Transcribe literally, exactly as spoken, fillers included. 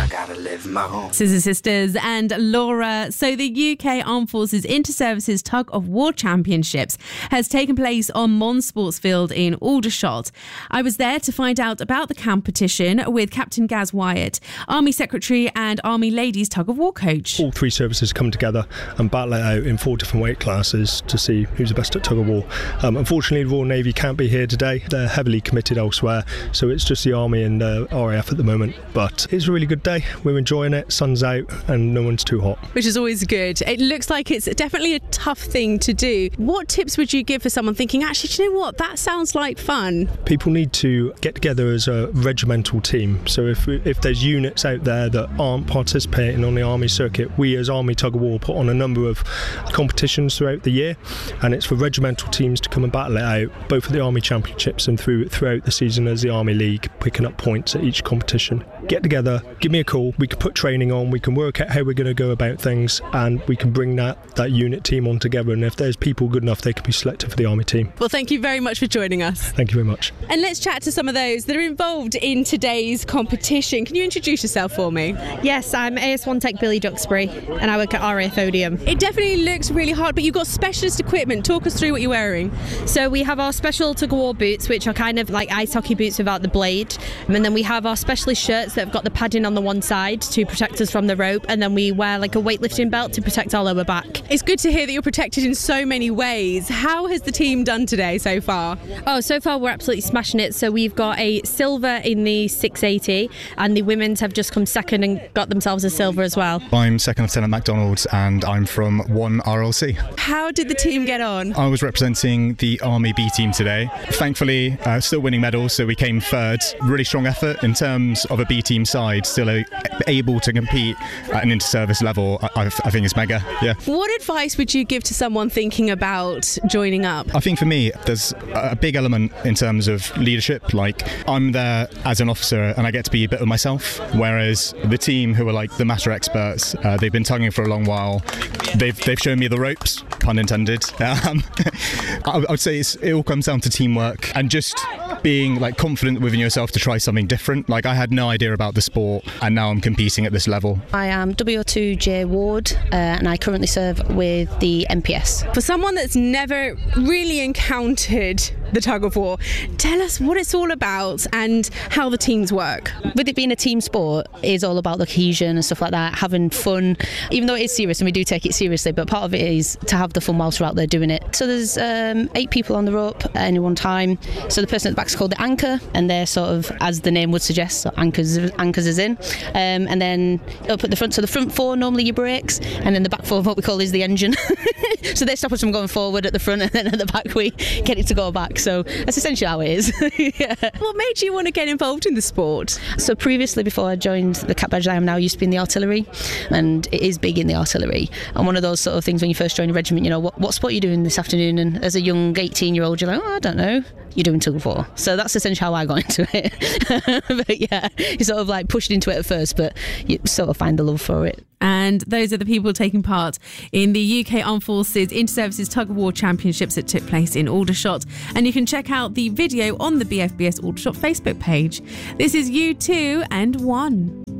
I gotta live my own. Scissor Sisters and Laura. So the U K Armed Forces Inter-Services Tug of War Championships has taken place on Mons Sportsfield in Aldershot. I was there to find out about the competition with Captain Gaz Wyatt, Army Secretary and Army Ladies Tug of War coach. All three services come together and battle it out in four different weight classes to see who's the best at tug of war. Um, unfortunately, the Royal Navy can't be here today. They're heavily committed elsewhere, so it's just the Army and the R A F at the moment. But it's a really good day. We're enjoying it. Sun's out and no one's too hot. Which is always good. It looks like it's definitely a tough thing to do. What tips would you give for someone thinking, actually, do you know what? That sounds like fun. People need to get together as a regimental team. So if if there's units out there that aren't participating on the Army circuit, we as Army Tug of War put on a number of competitions throughout the year, and it's for regimental teams to come and battle it out, both at the Army Championships and through throughout the season as the Army League, picking up points at each competition. Get together, give me a call, we can put training on, we can work out how we're going to go about things, and we can bring that, that unit team on together, and if there's people good enough, they can be selected for the Army team. Well, thank you very much for joining us. Thank you very much. And let's chat to some of those that are involved in today's competition. Can you introduce yourself for me? Yes, I'm A S one Tech Billy Duxbury and I work at R A F Odium. It definitely looks really hard, but you've got specialist equipment. Talk us through what you're wearing. So we have our special tug of war boots, which are kind of like ice hockey boots without the blade, and then we have our specialist shirts that have got the padding on the one side to protect us from the rope, and then we wear like a weightlifting belt to protect our lower back. It's good to hear that you're protected in so many ways. How has the team done today so far? Oh, so far we're absolutely smashing it. So we've got a silver in the six eighty, and the women's have just come second and got themselves a silver as well. I'm Second Lieutenant MacDonald and I'm from one R L C. How did the team get on? I was representing the Army B team today. Thankfully, uh, still winning medals, so we came third. Really strong effort in terms of a B team side, still a, able to compete at an inter-service level. I, I think it's mega, yeah. What advice would you give to someone thinking about joining up? I think for me, there's a big element in terms of leadership. Like, I'm there as an officer and I get to be a bit of myself, whereas the team who are like the master experts, uh, they've been tugging for a long while. They've they've shown me the ropes, pun intended. Um, I, I would say it's, it all comes down to teamwork and just being like confident within yourself to try something different. Like, I had no idea about the sport and now I'm competing at this level. I am W O two J Ward uh, and I currently serve with the M P S. For someone that's never really encountered the tug of war, tell us what it's all about and how the teams work. With it being a team sport, it is all about the cohesion and stuff like that, having fun, even though it is serious and we do take it seriously, but part of it is to have the fun whilst we're out there doing it. So there's um, eight people on the rope at any one time. So the person at the back is called the anchor, and they're sort of, as the name would suggest, so anchors anchors is in. Um, and then up at the front, so the front four normally your brakes, and then the back four, what we call is the engine. So they stop us from going forward at the front, and then at the back we get it to go back. So that's essentially how it is. Yeah. What made you want to get involved in the sport? So previously, before I joined the Cap Badge I am now, I used to be in the artillery, and it is big in the artillery. And one of those sort of things when you first join a regiment, you know, what, what sport are you doing this afternoon? And as a young eighteen year old, you're like, oh, I don't know. You're doing tug of war. So that's essentially how I got into it. But yeah, you sort of like pushed into it at first, but you sort of find the love for it. And those are the people taking part in the U K Armed Forces Inter-Services Tug of War Championships that took place in Aldershot. And you can check out the video on the B F B S Aldershot Facebook page. This is U two and one.